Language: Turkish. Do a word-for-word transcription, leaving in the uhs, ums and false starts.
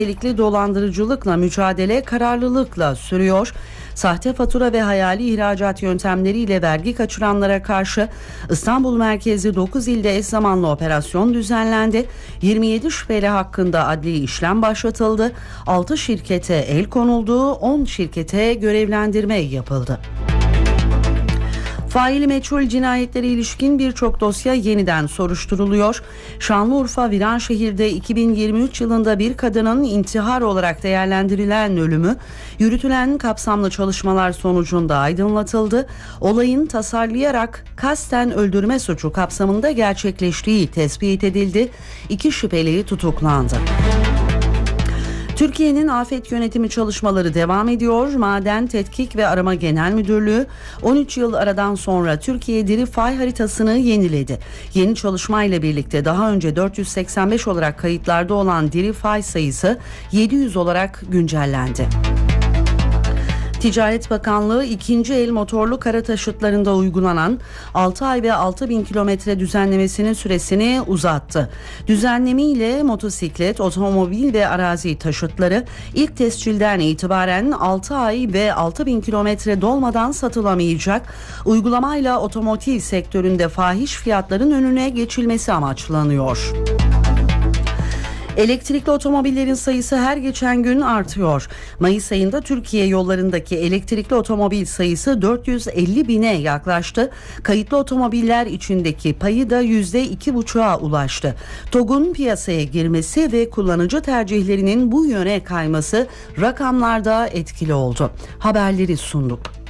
Nitelikli dolandırıcılıkla mücadele kararlılıkla sürüyor. Sahte fatura ve hayali ihracat yöntemleriyle vergi kaçıranlara karşı İstanbul merkezli dokuz ilde eş zamanlı operasyon düzenlendi. yirmi yedi şüpheli hakkında adli işlem başlatıldı. altı şirkete el konuldu, on şirkete görevlendirme yapıldı. Faili meçhul cinayetlere ilişkin birçok dosya yeniden soruşturuluyor. Şanlıurfa Viranşehir'de iki bin yirmi üç yılında bir kadının intihar olarak değerlendirilen ölümü yürütülen kapsamlı çalışmalar sonucunda aydınlatıldı. Olayın tasarlayarak kasten öldürme suçu kapsamında gerçekleştiği tespit edildi. İki şüpheli tutuklandı. Türkiye'nin afet yönetimi çalışmaları devam ediyor. Maden Tetkik ve Arama Genel Müdürlüğü on üç yıl aradan sonra Türkiye diri fay haritasını yeniledi. Yeni çalışmayla birlikte daha önce dört yüz seksen beş olarak kayıtlarda olan diri fay sayısı yedi yüz olarak güncellendi. Ticaret Bakanlığı ikinci el motorlu kara taşıtlarında uygulanan altı ay ve altı bin kilometre düzenlemesinin süresini uzattı. Düzenleme ile motosiklet, otomobil ve arazi taşıtları ilk tescilden itibaren altı ay ve altı bin kilometre dolmadan satılamayacak. Uygulamayla otomotiv sektöründe fahiş fiyatların önüne geçilmesi amaçlanıyor. Elektrikli otomobillerin sayısı her geçen gün artıyor. Mayıs ayında Türkiye yollarındaki elektrikli otomobil sayısı dört yüz elli bine yaklaştı. Kayıtlı otomobiller içindeki payı da yüzde iki buçuğa ulaştı. TOG'un piyasaya girmesi ve kullanıcı tercihlerinin bu yöne kayması rakamlarda etkili oldu. Haberleri sunduk.